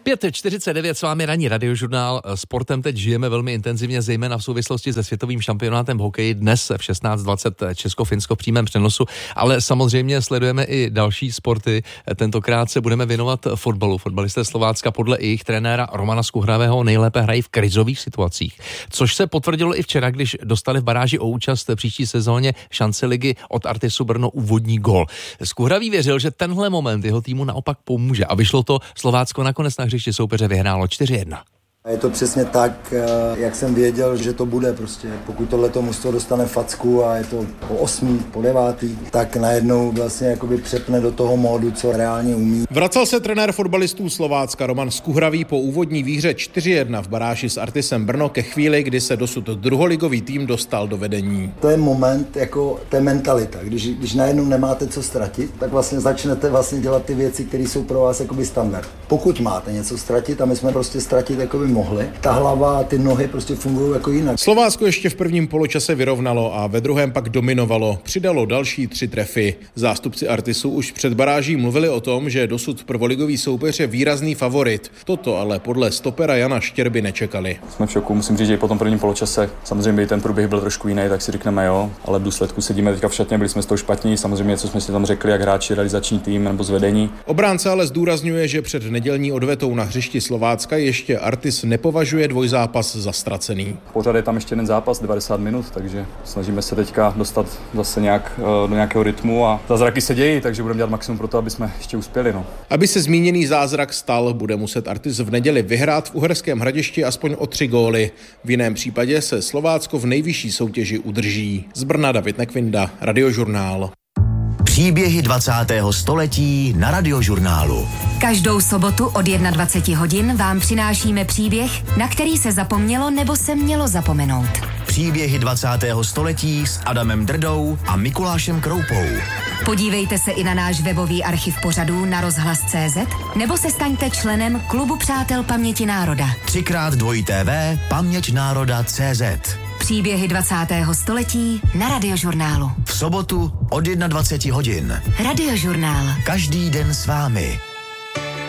5:49 s vámi ranní radiožurnál. Sportem teď žijeme velmi intenzivně, zejména v souvislosti se světovým šampionátem v hokeji. Dnes v 16:20 Česko-Finsko v přímém přenosu, ale samozřejmě sledujeme i další sporty. Tentokrát se budeme věnovat fotbalu. Fotbalisté Slovácka podle jejich trenéra Romana Skuhravého nejlépe hrají v krizových situacích. Což se potvrdilo i včera, když dostali v baráži o účast příští sezóně šance ligy od Artisu Brno úvodní gól. Skuhravý věřil, že tenhle moment jeho týmu naopak pomůže a vyšlo to. Slovácko nakonec na hřišti soupeře vyhrálo 4-1. Je to přesně tak, jak jsem věděl, že to bude prostě. Pokud tohleto mužstvo dostane facku a je to po 8., po 9., tak najednou vlastně jakoby přepne do toho módu, co reálně umí. Vracel se trenér fotbalistů Slovácka Roman Skuhravý po úvodní výhře 4-1 v baráži s Artisem Brno ke chvíli, kdy se dosud druholigový tým dostal do vedení. To je moment, jako to je mentalita. Když najednou nemáte co ztratit, tak vlastně začnete vlastně dělat ty věci, které jsou pro vás jakoby standard. Pokud máte něco ztratit, a my jsme prostě ztratit jakoby mohli, ta hlava a ty nohy prostě fungují jako jinak. Slovácko ještě v prvním poločase vyrovnalo a ve druhém pak dominovalo. Přidalo další 3 trefy. Zástupci Artisu už před baráží mluvili o tom, že dosud prvoligový soupeř je výrazný favorit. Toto ale podle stopera Jana Štěrby nečekali. Jsme v šoku, musím říct, že po tom prvním poločase samozřejmě ten průběh byl trošku jiný, tak si řekneme jo, ale v důsledku sedíme teďka v šatně, byli jsme z toho špatní, samozřejmě co jsme si tam řekli, jak hráči, realizační tým nebo zvedení. Obránce ale zdůrazňuje, že před nedělní odvetou na hřišti Slovácka ještě Artis nepovažuje dvojzápas za ztracený. Pořád je tam ještě jeden zápas, 90 minut, takže snažíme se teďka dostat zase nějak do nějakého rytmu a zázraky se dějí, takže budeme dělat maximum pro to, aby jsme ještě uspěli. Aby se zmíněný zázrak stal, bude muset Artis v neděli vyhrát v Uherském Hradišti aspoň o 3 góly. V jiném případě se Slovácko v nejvyšší soutěži udrží. Z Brna David Nekvinda, Radiožurnál. Příběhy 20. století na Radiožurnálu. Každou sobotu od 21 hodin vám přinášíme příběh, na který se zapomnělo nebo se mělo zapomenout. Příběhy 20. století s Adamem Drdou a Mikulášem Kroupou. Podívejte se i na náš webový archiv pořadů na rozhlas.cz nebo se staňte členem Klubu přátel paměti národa. 3x2 paměťnároda.cz. Příběhy 20. století na Radiožurnálu. V sobotu od 21 hodin. Radiožurnál. Každý den s vámi.